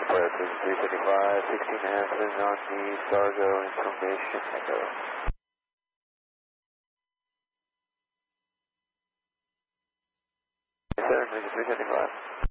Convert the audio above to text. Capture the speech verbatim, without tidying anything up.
Flight three seventy-five, sixteen Aspen on the Sargo information echo. seven three seventy-five.